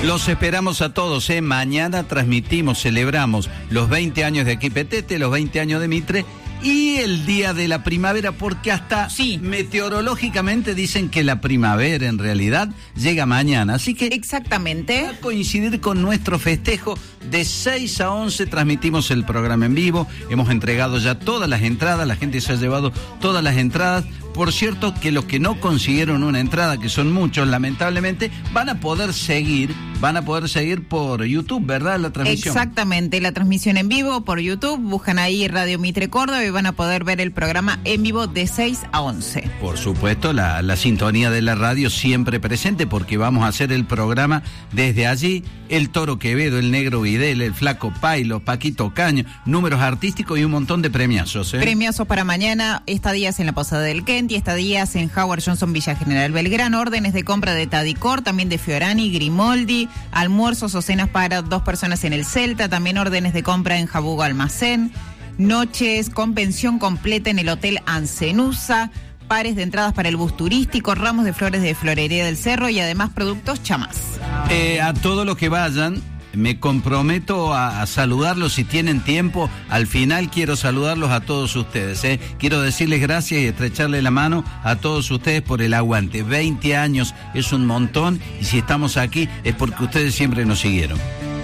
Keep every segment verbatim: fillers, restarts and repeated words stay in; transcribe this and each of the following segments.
Los esperamos a todos, ¿eh? Mañana transmitimos, celebramos los veinte años de Equipetete, los veinte años de Mitre y el día de la primavera, porque hasta sí. meteorológicamente dicen que la primavera en realidad llega mañana, así que exactamente va a coincidir con nuestro festejo. De seis a once transmitimos el programa en vivo, hemos entregado ya todas las entradas, la gente se ha llevado todas las entradas. Por cierto, que los que no consiguieron una entrada, que son muchos, lamentablemente, van a poder seguir, van a poder seguir por YouTube, ¿verdad? La transmisión. Exactamente, la transmisión en vivo por YouTube, buscan ahí Radio Mitre Córdoba y van a poder ver el programa en vivo de seis a once. Por supuesto, la, la sintonía de la radio siempre presente, porque vamos a hacer el programa desde allí. El Toro Quevedo, el Negro Videl, el Flaco Pailo, Paquito Caño, números artísticos y un montón de premiazos, ¿eh? Premiazos para mañana, estadías en la Posada del Kent y estadías en Howard Johnson Villa General Belgrano, órdenes de compra de Tadicor, también de Fiorani, Grimoldi, almuerzos o cenas para dos personas en el Celta, también órdenes de compra en Jabugo Almacén, noches con pensión completa en el Hotel Ancenusa, pares de entradas para el bus turístico, ramos de flores de Florería del Cerro y además productos Chamás. Eh, a todos los que vayan, me comprometo a, a saludarlos si tienen tiempo. Al final quiero saludarlos a todos ustedes, ¿eh? Quiero decirles gracias y estrecharle la mano a todos ustedes por el aguante. veinte años es un montón y si estamos aquí es porque ustedes siempre nos siguieron.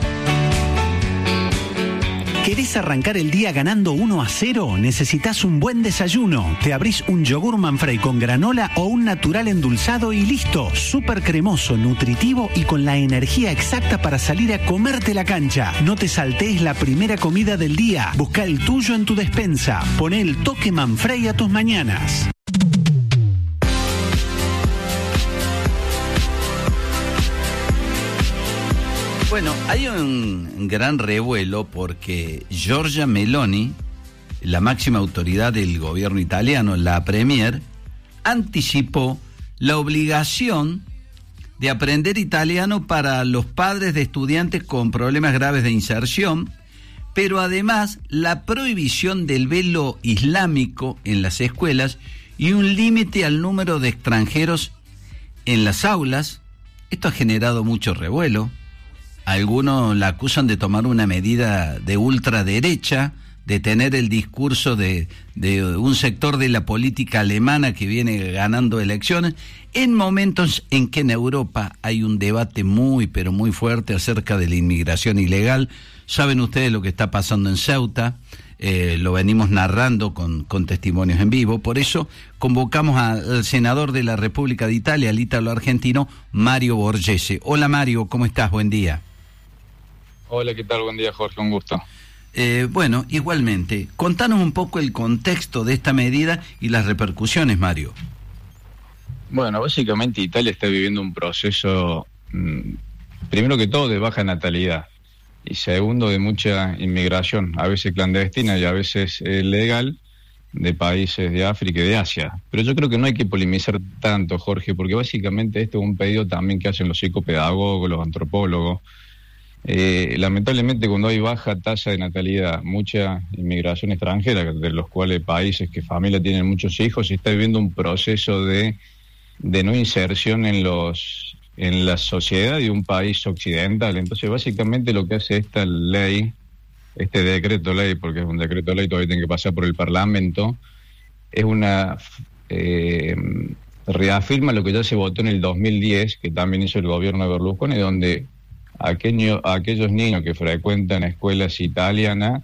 ¿Querés arrancar el día ganando uno a cero? Necesitas un buen desayuno. Te abrís un yogur Manfrey con granola o un natural endulzado y listo. Súper cremoso, nutritivo y con la energía exacta para salir a comerte la cancha. No te saltees la primera comida del día. Busca el tuyo en tu despensa. Poné el toque Manfrey a tus mañanas. Bueno, hay un gran revuelo porque Giorgia Meloni, la máxima autoridad del gobierno italiano, la premier, anticipó la obligación de aprender italiano para los padres de estudiantes con problemas graves de inserción, pero además la prohibición del velo islámico en las escuelas y un límite al número de extranjeros en las aulas. Esto ha generado mucho revuelo. Algunos la acusan de tomar una medida de ultraderecha, de tener el discurso de, de un sector de la política alemana que viene ganando elecciones, en momentos en que en Europa hay un debate muy, pero muy fuerte acerca de la inmigración ilegal. Saben ustedes lo que está pasando en Ceuta, eh, lo venimos narrando con, con testimonios en vivo. Por eso convocamos al senador de la República de Italia, el ítalo-argentino, Mario Borghese. Hola Mario, ¿cómo estás? Buen día. Hola, ¿qué tal? Buen día, Jorge, un gusto. Eh, bueno, igualmente, contanos un poco el contexto de esta medida y las repercusiones, Mario. Bueno, básicamente Italia está viviendo un proceso, mmm, primero que todo, de baja natalidad, y segundo, de mucha inmigración, a veces clandestina y a veces eh, legal, de países de África y de Asia. Pero yo creo que no hay que polemizar tanto, Jorge, porque básicamente esto es un pedido también que hacen los psicopedagogos, los antropólogos. Eh, lamentablemente cuando hay baja tasa de natalidad, mucha inmigración extranjera, de los cuales países que familias tienen muchos hijos, se está viviendo un proceso de, de no inserción en los en la sociedad de un país occidental. Entonces básicamente lo que hace esta ley, este decreto ley, porque es un decreto ley, todavía tiene que pasar por el Parlamento, es una eh, reafirma lo que ya se votó en el dos mil diez, que también hizo el gobierno de Berlusconi, donde Aquello, aquellos niños que frecuentan escuelas italianas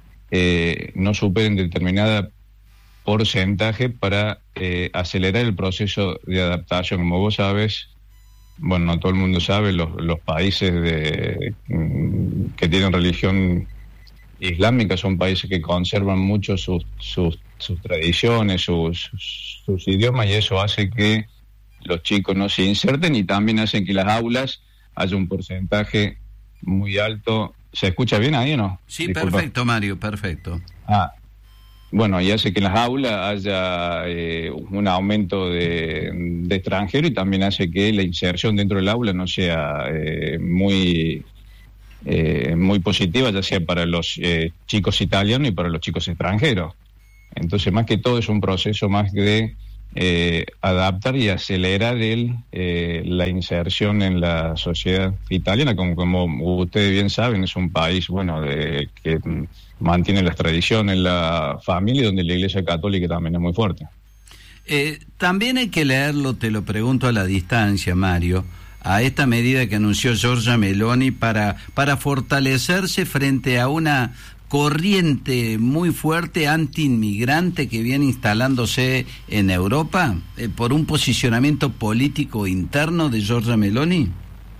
eh, no superen determinada porcentaje para eh, acelerar el proceso de adaptación. Como vos sabes, bueno, no todo el mundo sabe, los, los países de, que tienen religión islámica son países que conservan mucho sus, sus, sus tradiciones, sus, sus, sus idiomas, y eso hace que los chicos no se inserten y también hacen que las aulas haya un porcentaje muy alto. ¿Se escucha bien ahí o no? Sí, Disculpa. Perfecto, Mario, perfecto. Ah, bueno, y hace que en las aulas haya eh, un aumento de, de extranjeros, y también hace que la inserción dentro del aula no sea eh, muy eh, muy positiva, ya sea para los eh, chicos italianos y para los chicos extranjeros. Entonces, más que todo, es un proceso más de eh, adaptar y acelerar el, eh, la inserción en la sociedad italiana. Como, como ustedes bien saben, es un país, bueno, de, que mantiene las tradiciones, la familia, donde la Iglesia Católica también es muy fuerte. Eh, también hay que leerlo, te lo pregunto a la distancia, Mario, a esta medida que anunció Giorgia Meloni para, para fortalecerse frente a una corriente muy fuerte anti-inmigrante que viene instalándose en Europa, eh, por un posicionamiento político interno de Giorgia Meloni.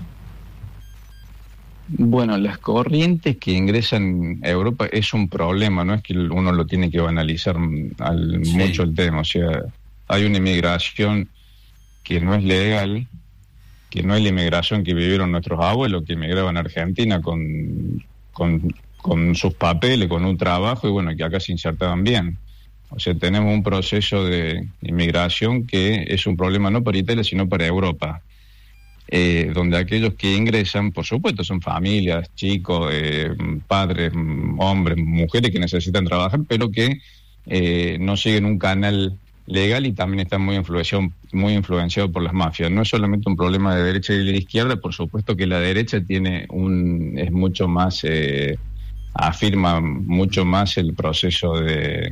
Bueno, las corrientes que ingresan a Europa es un problema, no es que uno lo tiene que banalizar al, sí. mucho el tema. O sea, hay una inmigración que no es legal, que no es la inmigración que vivieron nuestros abuelos, que emigraban a Argentina con, con, con sus papeles, con un trabajo, y bueno, que acá se insertaban bien. O sea, tenemos un proceso de inmigración que es un problema no para Italia, sino para Europa. Eh, donde aquellos que ingresan, por supuesto, son familias, chicos, eh, padres, hombres, mujeres que necesitan trabajar, pero que eh, no siguen un canal legal y también están muy influenciados muy influenciado por las mafias. No es solamente un problema de derecha y de izquierda, por supuesto que la derecha tiene un es mucho más, eh, afirma mucho más el proceso de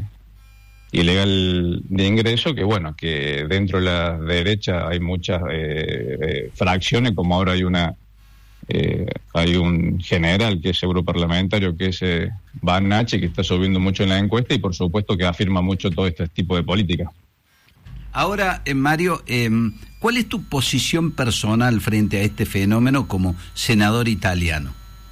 ilegal de ingreso, que bueno, que dentro de la derecha hay muchas eh, eh, fracciones, como ahora hay una eh, hay un general que es europarlamentario, que es eh, Bannacci, que está subiendo mucho en la encuesta y por supuesto que afirma mucho todo este tipo de política. Ahora, eh, Mario, eh, ¿cuál es tu posición personal frente a este fenómeno como senador italiano?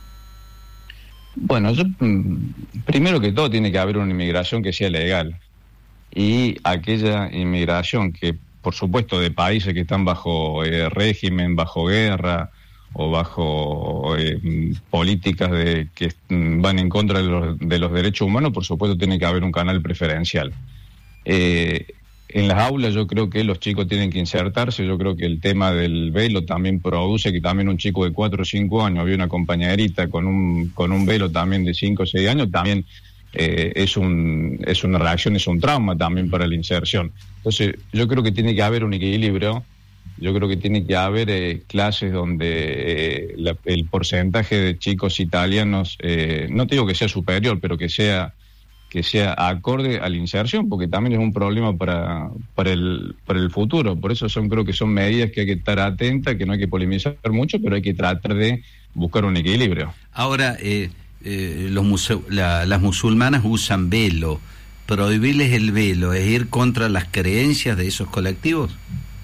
Bueno, yo primero que todo tiene que haber una inmigración que sea legal. Y aquella inmigración que, por supuesto, de países que están bajo eh, régimen, bajo guerra o bajo eh, políticas de que van en contra de los, de los derechos humanos, por supuesto tiene que haber un canal preferencial. Eh, en las aulas yo creo que los chicos tienen que insertarse. Yo creo que el tema del velo también produce que también un chico de cuatro o cinco años, había una compañerita con un, con un velo también de cinco o seis años, también Eh, es un es una reacción, es un trauma también para la inserción. Entonces yo creo que tiene que haber un equilibrio. Yo creo que tiene que haber eh, clases donde eh, la, el porcentaje de chicos italianos, eh, no te digo que sea superior, pero que sea que sea acorde a la inserción, porque también es un problema para para el para el futuro. Por eso son creo que son medidas que hay que estar atentas, que no hay que polemizar mucho, pero hay que tratar de buscar un equilibrio. Ahora, eh... Eh, los muse- la, las musulmanas usan velo. ¿Prohibirles el velo es ir contra las creencias de esos colectivos?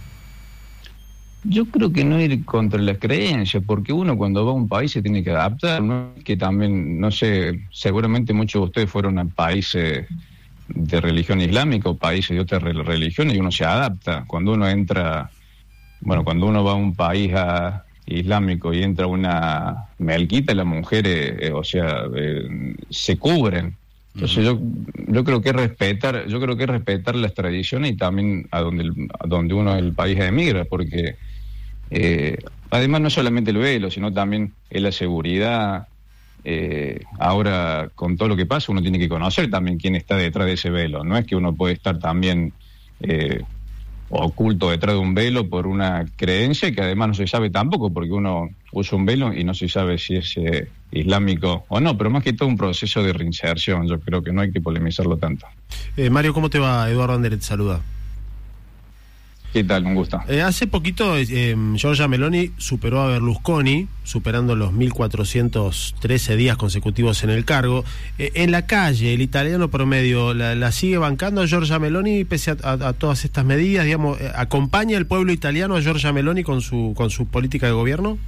Yo creo que no ir contra las creencias, porque uno cuando va a un país se tiene que adaptar, ¿no? Que también, no sé, seguramente muchos de ustedes fueron a países de religión islámica o países de otras religiones y uno se adapta. Cuando uno entra, bueno, cuando uno va a un país a islámico y entra una melquita, las mujeres, eh, o sea, eh, se cubren. Entonces yo yo creo que respetar, yo creo que respetar las tradiciones y también a donde el, a donde uno el país emigra, porque eh, además no solamente el velo, sino también es la seguridad. Eh, ahora con todo lo que pasa uno tiene que conocer también quién está detrás de ese velo. No es que uno puede estar también eh, oculto detrás de un velo por una creencia que además no se sabe tampoco, porque uno usa un velo y no se sabe si es eh, islámico o no, pero más que todo un proceso de reinserción. Yo creo que no hay que polemizarlo tanto. eh, Mario, ¿cómo te va? Eduardo Anderet te saluda. ¿Qué tal? Un gusto. Eh, hace poquito eh, Giorgia Meloni superó a Berlusconi, superando los mil cuatrocientos trece días consecutivos en el cargo. Eh, en la calle, el italiano promedio, ¿la, la sigue bancando a Giorgia Meloni pese a, a, a todas estas medidas? Digamos, eh, ¿acompaña el pueblo italiano a Giorgia Meloni con su, con su política de gobierno?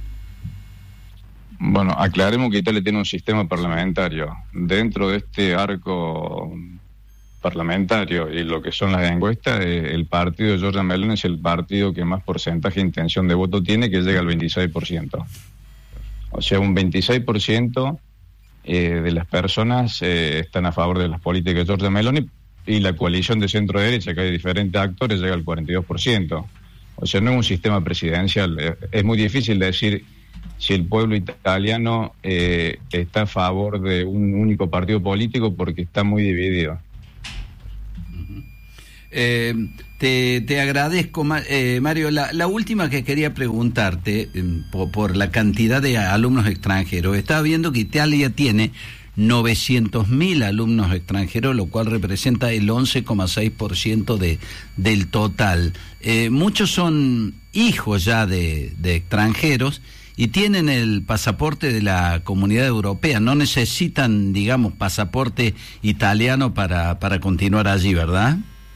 Bueno, aclaremos que Italia tiene un sistema parlamentario. Dentro de este arco parlamentario y lo que son las encuestas, eh, el partido de Giorgia Meloni es el partido que más porcentaje de intención de voto tiene, que llega al veintiséis por ciento. O sea, un veintiséis por ciento eh, de las personas eh, están a favor de las políticas de Giorgia Meloni, y la coalición de centro-derecha, que hay diferentes actores, llega al cuarenta y dos por ciento. O sea, no es un sistema presidencial. Eh, es muy difícil decir si el pueblo italiano eh, está a favor de un único partido político, porque está muy dividido. Eh, te, te agradezco, eh, Mario. La, la última que quería preguntarte, eh, por, por la cantidad de alumnos extranjeros. Estaba viendo que Italia tiene novecientos mil alumnos extranjeros, lo cual representa el once coma seis por ciento de, del total. Eh, muchos son hijos ya de, de extranjeros y tienen el pasaporte de la Comunidad Europea. No necesitan, digamos, pasaporte italiano para, para continuar allí, ¿verdad?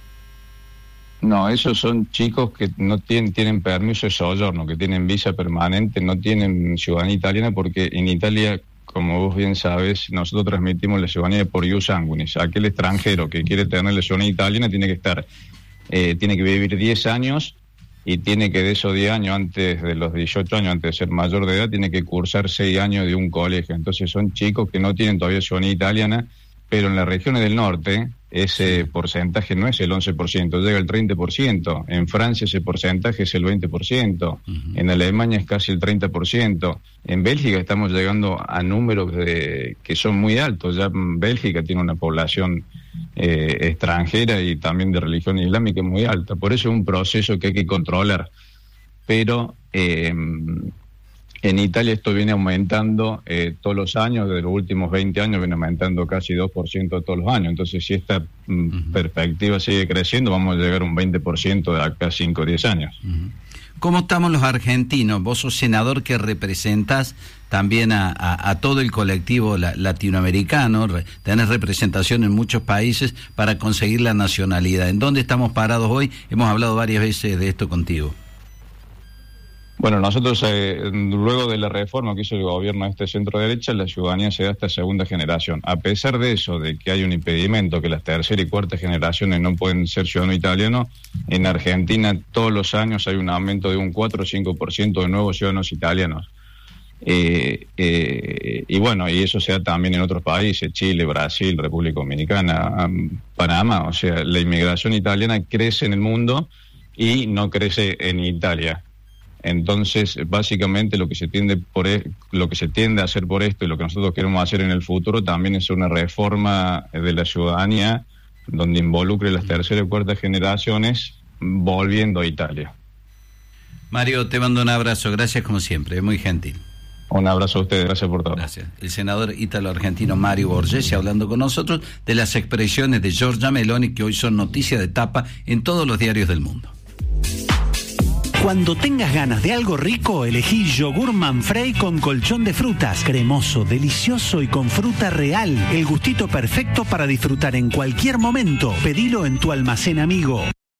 No, esos son chicos que no tienen, tienen permiso de soggiorno, que tienen visa permanente, no tienen ciudadanía italiana, porque en Italia, como vos bien sabes, nosotros transmitimos la ciudadanía por ius sanguinis. Aquel extranjero que quiere tener la ciudadanía italiana tiene que estar, eh, tiene que vivir diez años y tiene que de esos diez años, antes de los dieciocho años, antes de ser mayor de edad, tiene que cursar seis años de un colegio. Entonces son chicos que no tienen todavía ciudadanía italiana, pero en las regiones del norte ese porcentaje no es el once por ciento, llega al treinta por ciento. En Francia ese porcentaje es el veinte por ciento. Uh-huh. En Alemania es casi el treinta por ciento. En Bélgica estamos llegando a números de, que son muy altos. Ya Bélgica tiene una población eh, extranjera y también de religión islámica muy alta. Por eso es un proceso que hay que controlar. Pero eh, en Italia esto viene aumentando eh, todos los años, desde los últimos veinte años viene aumentando casi dos por ciento todos los años. Entonces, si esta mm, uh-huh. perspectiva sigue creciendo, vamos a llegar a un veinte por ciento de acá a cinco o diez años. Uh-huh. ¿Cómo estamos los argentinos? Vos sos senador que representás también a, a, a todo el colectivo la, latinoamericano, re, tenés representación en muchos países para conseguir la nacionalidad. ¿En dónde estamos parados hoy? Hemos hablado varias veces de esto contigo. Bueno, nosotros, eh, luego de la reforma que hizo el gobierno de este centro derecha, la ciudadanía se da hasta segunda generación. A pesar de eso, de que hay un impedimento, que las tercera y cuarta generaciones no pueden ser ciudadanos italianos, en Argentina todos los años hay un aumento de un cuatro o cinco por ciento de nuevos ciudadanos italianos. Eh, eh, y bueno, y eso se da también en otros países, Chile, Brasil, República Dominicana, Panamá. O sea, la inmigración italiana crece en el mundo y no crece en Italia. Entonces, básicamente lo que se tiende por e- lo que se tiende a hacer por esto y lo que nosotros queremos hacer en el futuro también es una reforma de la ciudadanía donde involucre las terceras y cuartas generaciones volviendo a Italia. Mario, te mando un abrazo, gracias como siempre, es muy gentil. Un abrazo a ustedes, gracias por todo. Gracias. El senador ítalo-argentino Mario Borghesi hablando con nosotros de las expresiones de Giorgia Meloni que hoy son noticia de tapa en todos los diarios del mundo. Cuando tengas ganas de algo rico, elegí yogur Manfrey con colchón de frutas. Cremoso, delicioso y con fruta real. El gustito perfecto para disfrutar en cualquier momento. Pedilo en tu almacén amigo.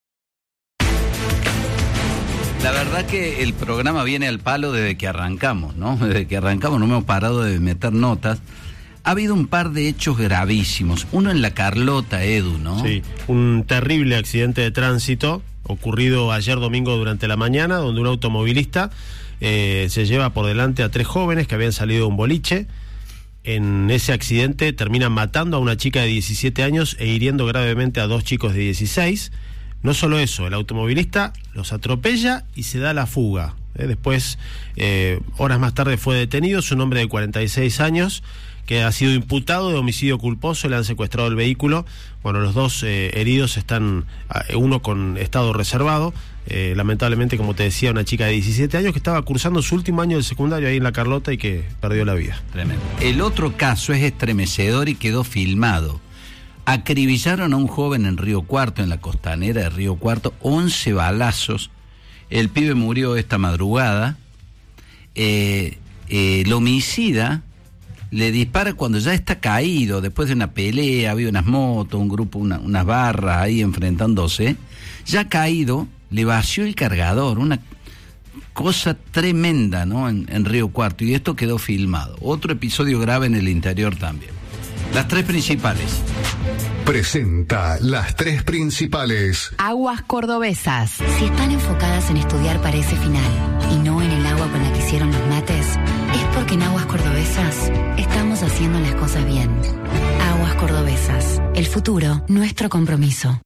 La verdad que el programa viene al palo desde que arrancamos, ¿no? Desde que arrancamos no hemos parado de meter notas. Ha habido un par de hechos gravísimos. Uno en La Carlota, Edu, ¿no? Sí, un terrible accidente de tránsito ocurrido ayer domingo durante la mañana, donde un automovilista eh, se lleva por delante a tres jóvenes que habían salido de un boliche. En ese accidente terminan matando a una chica de diecisiete años e hiriendo gravemente a dos chicos de dieciséis. No solo eso, el automovilista los atropella y se da la fuga. Eh, después, eh, horas más tarde fue detenido, es un hombre de cuarenta y seis años que ha sido imputado de homicidio culposo, le han secuestrado el vehículo. Bueno, los dos eh, heridos están, uno con estado reservado, eh, lamentablemente, como te decía, una chica de diecisiete años que estaba cursando su último año del secundario ahí en La Carlota y que perdió la vida. Tremendo. El otro caso es estremecedor y quedó filmado. Acribillaron a un joven en Río Cuarto, en la costanera de Río Cuarto, once balazos. El pibe murió esta madrugada. Eh, eh, el homicida le dispara cuando ya está caído, después de una pelea, había unas motos, un grupo, una, unas barras ahí enfrentándose. Ya caído, le vació el cargador, una cosa tremenda, ¿no? En, en Río Cuarto, y esto quedó filmado. Otro episodio grave en el interior también. Las tres principales. Presenta las tres principales. Aguas cordobesas. Si están enfocadas en estudiar para ese final y no en el agua con la que hicieron los mates, es porque en Aguas Cordobesas estamos haciendo las cosas bien. Aguas Cordobesas. El futuro, nuestro compromiso.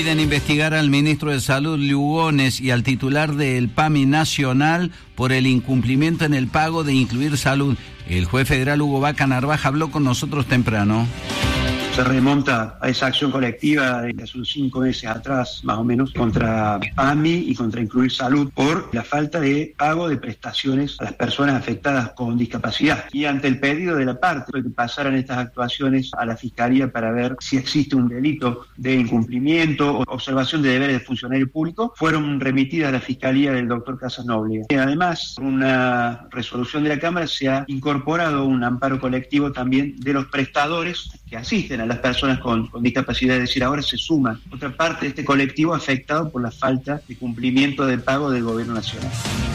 Piden investigar al ministro de Salud, Lugones, y al titular del P A M I Nacional por el incumplimiento en el pago de Incluir Salud. El juez federal Hugo Vaca Narvaja habló con nosotros temprano. Se remonta a esa acción colectiva de hace unos cinco meses atrás, más o menos, contra P A M I y contra Incluir Salud por la falta de pago de prestaciones a las personas afectadas con discapacidad. Y ante el pedido de la parte de que pasaran estas actuaciones a la Fiscalía para ver si existe un delito de incumplimiento o observación de deberes de funcionario público, fueron remitidas a la Fiscalía del doctor Casas Noble. Y además, por una resolución de la Cámara se ha incorporado un amparo colectivo también de los prestadores que asisten a las personas con, con discapacidad, es decir, ahora se suma otra parte de este colectivo afectado por la falta de cumplimiento del pago del gobierno nacional.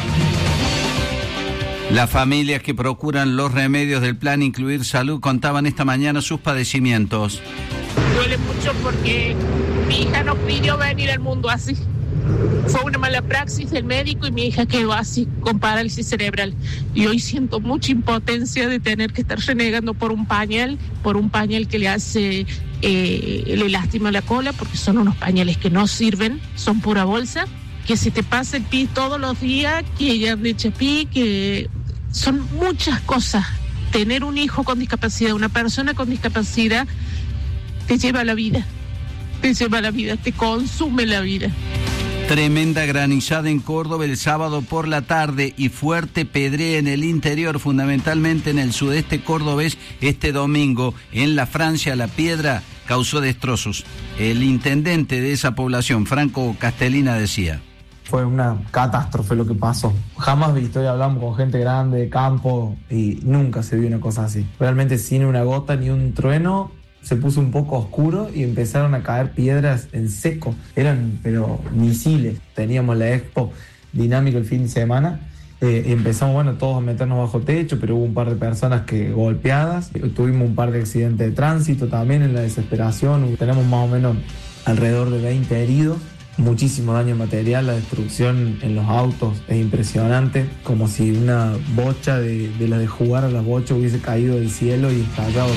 Las familias que procuran los remedios del plan Incluir Salud contaban esta mañana sus padecimientos. Duele mucho porque mi hija no pidió venir al mundo así. Fue una mala praxis del médico y mi hija quedó así, con parálisis cerebral. Y hoy siento mucha impotencia de tener que estar renegando por un pañal, por un pañal que le hace, eh, le lastima la cola, porque son unos pañales que no sirven, son pura bolsa, que se te pasa el pis todos los días, que ya han hecho pis, que son muchas cosas. Tener un hijo con discapacidad, una persona con discapacidad, te lleva a la vida, te lleva a la vida, te consume la vida. Tremenda granizada en Córdoba el sábado por la tarde y fuerte pedrea en el interior, fundamentalmente en el sudeste cordobés este domingo. En la Francia, La Piedra causó destrozos. El intendente de esa población, Franco Castellina, decía: fue una catástrofe lo que pasó. Jamás visto, y hablamos con gente grande de campo y nunca se vio una cosa así. Realmente sin una gota ni un trueno. Se puso un poco oscuro y empezaron a caer piedras en seco. Eran, pero misiles. Teníamos la expo dinámica el fin de semana. Eh, empezamos, bueno, todos a meternos bajo techo, pero hubo un par de personas que golpeadas. Tuvimos un par de accidentes de tránsito también en la desesperación. Tenemos más o menos alrededor de veinte heridos. Muchísimo daño material, la destrucción en los autos es impresionante. Como si una bocha de, de la de jugar a las bochas hubiese caído del cielo y estallado.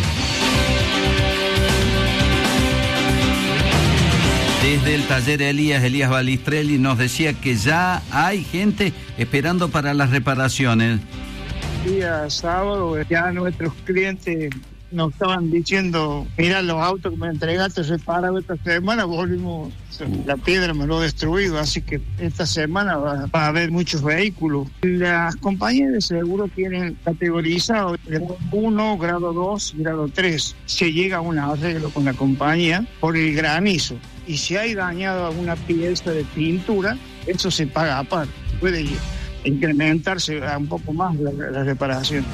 Desde el taller Elías, Elías Balistrelli nos decía que ya hay gente esperando para las reparaciones. Día sábado ya nuestros clientes nos estaban diciendo: mira, los autos que me entregaste reparados esta semana, volvimos, la piedra me lo ha destruido, así que esta semana va, va a haber muchos vehículos. Las compañías de seguro tienen categorizado grado uno, grado dos, grado tres. Se llega a un arreglo con la compañía por el granizo. Y si hay dañado alguna pieza de pintura, eso se paga aparte. Puede incrementarse un poco más la, la reparación.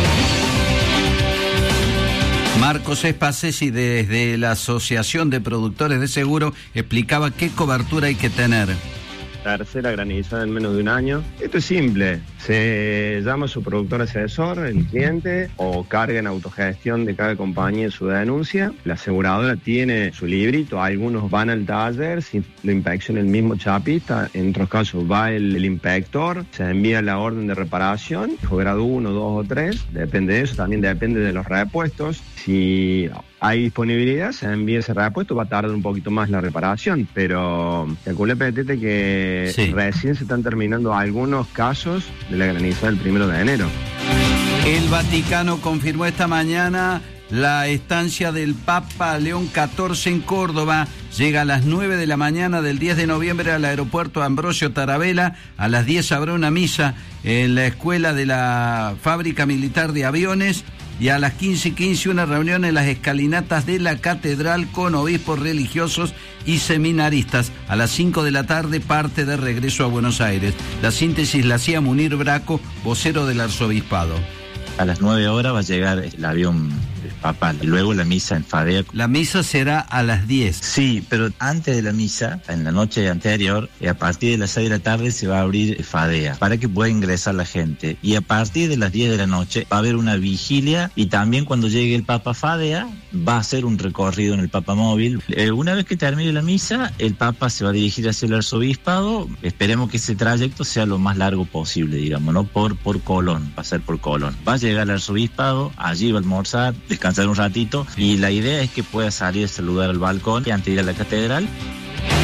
Marcos Espacesi, desde la Asociación de Productores de Seguro, explicaba qué cobertura hay que tener. Tercera granizada en menos de un año. Esto es simple, se llama a su productor asesor, el cliente, o carga en autogestión de cada compañía su denuncia. La aseguradora tiene su librito, algunos van al taller, si lo inspecciona el mismo chapista, en otros casos va el, el inspector, se envía la orden de reparación, grado uno, dos o tres, depende de eso, también depende de los repuestos. Si hay disponibilidad, se envía ese repuesto, va a tardar un poquito más la reparación, pero calcule, Petete, que sí, recién se están terminando algunos casos de la granizada del primero de enero. El Vaticano confirmó esta mañana la estancia del Papa León catorce en Córdoba. Llega a las nueve de la mañana del diez de noviembre al aeropuerto Ambrosio Tarabella. A las diez habrá una misa en la escuela de la Fábrica Militar de Aviones. Y a las quince y quince una reunión en las escalinatas de la catedral con obispos religiosos y seminaristas. A las cinco de la tarde parte de regreso a Buenos Aires. La síntesis la hacía Munir Braco, vocero del arzobispado. A las nueve horas va a llegar el avión papal. Luego la misa en Fadea. La misa será a las diez. Sí, pero antes de la misa, en la noche anterior, a partir de las seis de la tarde se va a abrir Fadea para que pueda ingresar la gente. Y a partir de las diez de la noche va a haber una vigilia y también cuando llegue el Papa Fadea va a hacer un recorrido en el Papa Móvil. Eh, una vez que termine la misa, el Papa se va a dirigir hacia el arzobispado. Esperemos que ese trayecto sea lo más largo posible, digamos, ¿no? Por, por Colón, pasar por Colón. Va a llegar al arzobispado, allí va a almorzar, descansar un ratito y la idea es que pueda salir a saludar al balcón antes de ir a la catedral.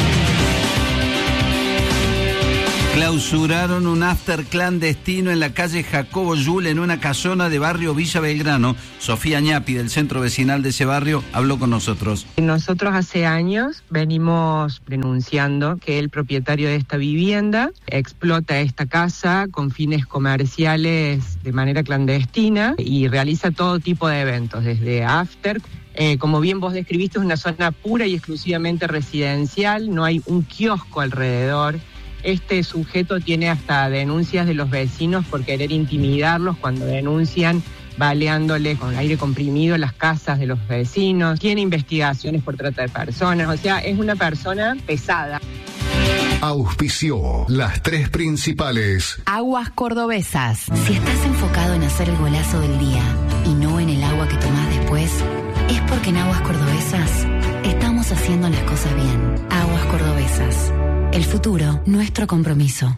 Clausuraron un after clandestino en la calle Jacobo Yul en una casona de barrio Villa Belgrano. Sofía Ñapi, del centro vecinal de ese barrio, habló con nosotros. Nosotros hace años venimos denunciando que el propietario de esta vivienda explota esta casa con fines comerciales de manera clandestina y realiza todo tipo de eventos, desde after. Eh, como bien vos describiste, es una zona pura y exclusivamente residencial, no hay un kiosco alrededor. Este sujeto tiene hasta denuncias de los vecinos por querer intimidarlos cuando denuncian baleándole con aire comprimido las casas de los vecinos. Tiene investigaciones por trata de personas, o sea, es una persona pesada. Auspició las tres principales. Aguas Cordobesas. Si estás enfocado en hacer el golazo del día y no en el agua que tomás después, es porque en Aguas Cordobesas estamos haciendo las cosas bien. Aguas Cordobesas. El futuro, nuestro compromiso.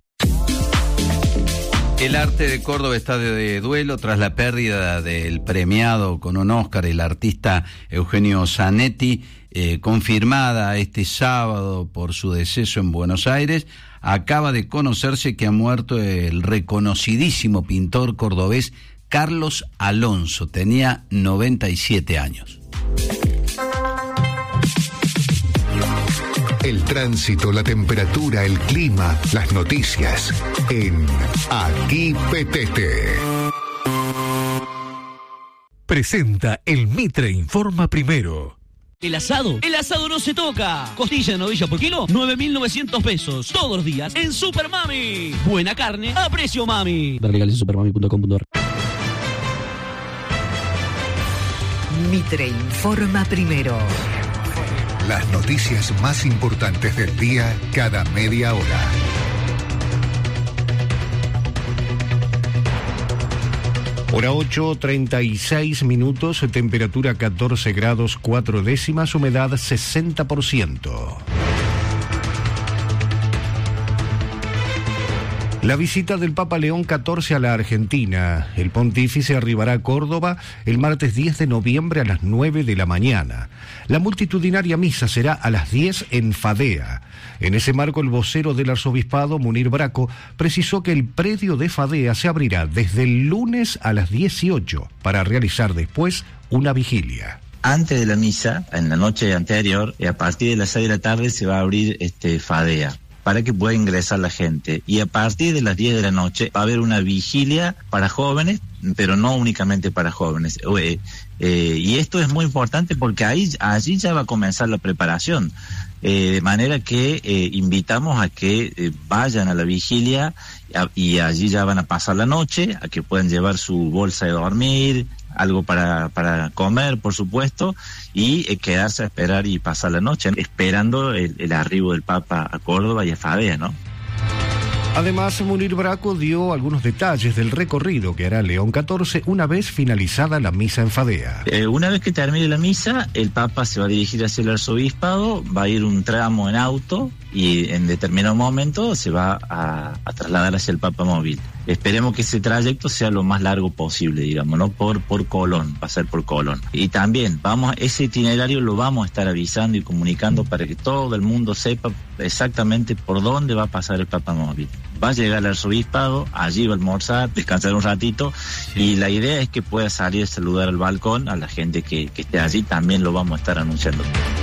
El arte de Córdoba está de duelo tras la pérdida del premiado con un Oscar, el artista Eugenio Zanetti, eh, confirmada este sábado por su deceso en Buenos Aires. Acaba de conocerse que ha muerto el reconocidísimo pintor cordobés Carlos Alonso. Tenía noventa y siete años. El tránsito, la temperatura, el clima, las noticias en Aquí Petete. Presenta el Mitre Informa Primero. El asado, el asado no se toca. Costilla de novilla por kilo, nueve mil novecientos pesos. Todos los días en Super Mami. Buena carne a precio mami. Ver legales en supermami punto com punto ar. Mitre Informa Primero. Las noticias más importantes del día cada media hora. Hora ocho, treinta y seis minutos, temperatura catorce grados cuatro décimas, humedad sesenta por ciento. La visita del Papa León catorce a la Argentina. El pontífice arribará a Córdoba el martes diez de noviembre a las nueve de la mañana. La multitudinaria misa será a las diez en Fadea. En ese marco, el vocero del arzobispado, Munir Braco, precisó que el predio de Fadea se abrirá desde el lunes a las dieciocho para realizar después una vigilia. Antes de la misa, en la noche anterior, a partir de las seis de la tarde se va a abrir este Fadea, para que pueda ingresar la gente. Y a partir de las diez de la noche va a haber una vigilia para jóvenes, pero no únicamente para jóvenes. Eh, eh, y esto es muy importante porque ahí, allí ya va a comenzar la preparación. Eh, de manera que eh, invitamos a que eh, vayan a la vigilia a, y allí ya van a pasar la noche, a que puedan llevar su bolsa de dormir, algo para, para comer, por supuesto, y eh, quedarse a esperar y pasar la noche, esperando el, el arribo del Papa a Córdoba y a Fadea, ¿no? Además, Munir Braco dio algunos detalles del recorrido que hará León catorce una vez finalizada la misa en Fadea. Eh, una vez que termine la misa, el Papa se va a dirigir hacia el arzobispado, va a ir un tramo en auto y en determinado momento se va a, a trasladar hacia el Papa móvil. Esperemos que ese trayecto sea lo más largo posible, digamos, ¿no? Por, por Colón, va a ser por Colón. Y también, vamos, ese itinerario lo vamos a estar avisando y comunicando para que todo el mundo sepa exactamente por dónde va a pasar el Papa móvil. Va a llegar al arzobispado, allí va a almorzar, descansar un ratito, sí. Y la idea es que pueda salir a saludar al balcón a la gente que, que esté allí, también lo vamos a estar anunciando.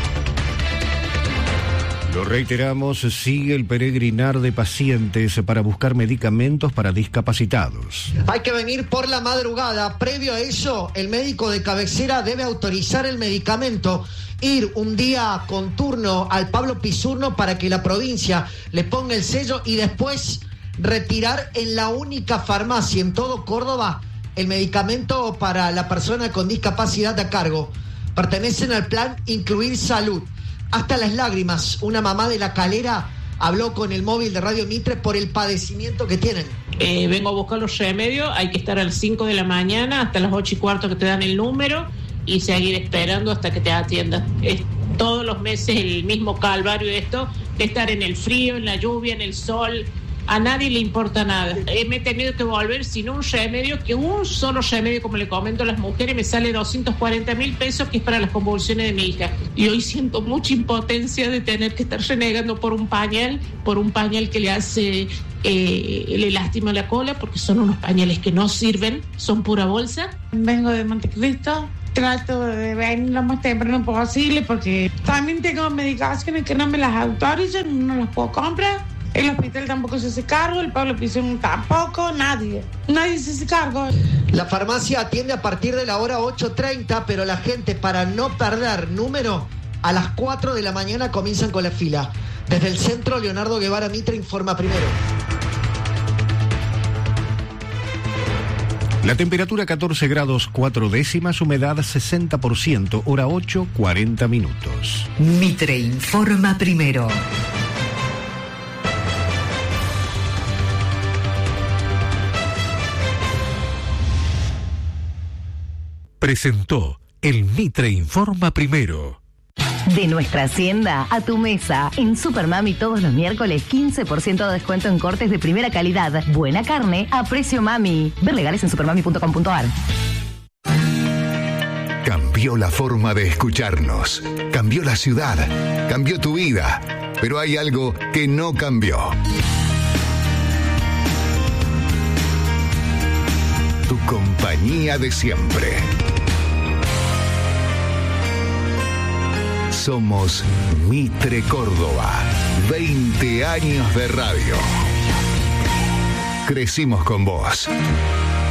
Lo reiteramos, sigue el peregrinar de pacientes para buscar medicamentos para discapacitados. Hay que venir por la madrugada. Previo a eso, el médico de cabecera debe autorizar el medicamento, ir un día con turno al Pablo Pisurno para que la provincia le ponga el sello y después retirar en la única farmacia en todo Córdoba el medicamento para la persona con discapacidad a cargo. Pertenecen al plan Incluir Salud. Hasta las lágrimas, una mamá de La Calera habló con el móvil de Radio Mitre por el padecimiento que tienen. Eh, vengo a buscar los remedios, hay que estar a las cinco de la mañana hasta las ocho y cuarto que te dan el número y seguir esperando hasta que te atiendan. Es todos los meses el mismo calvario esto, de estar en el frío, en la lluvia, en el sol, A nadie le importa nada. Eh, me he tenido que volver sin un remedio, que un solo remedio, como le comento a las mujeres, me sale doscientos cuarenta mil pesos, que es para las convulsiones de mi hija. Y hoy siento mucha impotencia de tener que estar renegando por un pañal, por un pañal que le hace, eh, le lastima la cola, porque son unos pañales que no sirven, son pura bolsa. Vengo de Montecristo. Trato de venir lo más temprano posible porque también tengo medicaciones que no me las autorizan, no las puedo comprar. El hospital tampoco se hace cargo, el Pablo Pizarro tampoco, nadie. Nadie se hace cargo. La farmacia atiende a partir de la hora ocho treinta, pero la gente, para no perder número, a las cuatro de la mañana comienzan con la fila. Desde el centro, Leonardo Guevara Mitre informa primero. La temperatura catorce grados cuatro décimas, humedad sesenta por ciento, hora ocho, cuarenta minutos. Mitre informa primero. Presentó el Mitre informa primero. De nuestra hacienda a tu mesa. En Supermami todos los miércoles quince por ciento de descuento en cortes de primera calidad. Buena carne a precio mami. Ver legales en supermami punto com punto a r. Cambió la forma de escucharnos. Cambió la ciudad. Cambió tu vida. Pero hay algo que no cambió. Tu compañía de siempre. Somos Mitre Córdoba. veinte años de radio. Crecimos con vos.